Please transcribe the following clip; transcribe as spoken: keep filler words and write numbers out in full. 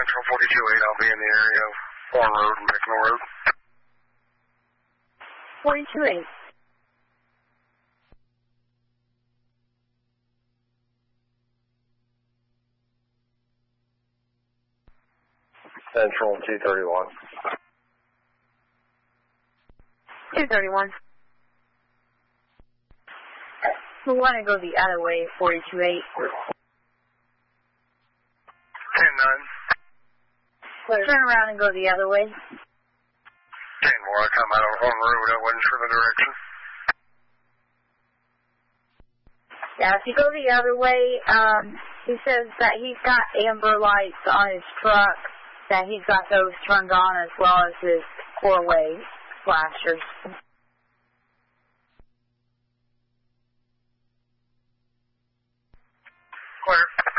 Central forty-two eight, I'll be in the area of Horn Road and Bicknell Road. forty-two eight. Central two thirty-one. two thirty-one. We want to go the other way, forty-two eight. ten nine. Turn around and go the other way. ten more, I come out of Horn Road, I wasn't sure the direction. Yeah, if you go the other way, um, he says that he's got amber lights on his truck, that he's got those turned on as well as his four-way flashers. Clear.